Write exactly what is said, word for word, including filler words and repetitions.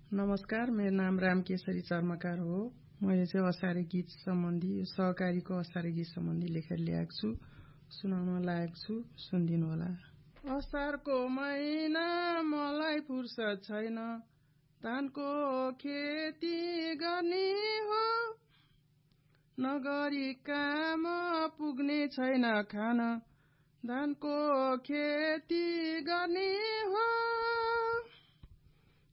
नमस्कार, मेरो नाम रामकेशरी चर्मकार हो। मैले चाहिँ असारे गीत सम्बन्धी सहकारीको असारे गीत सम्बन्धी लेखेर ल्याएको छु, सुनाउन लागेको छु, सुनिदिनु होला। असारको महिना मलाई फुर्सद छैन, धानको खेती गर्ने हो, नगरी काम पुग्ने छैन खान, धानको खेती गर्ने हो।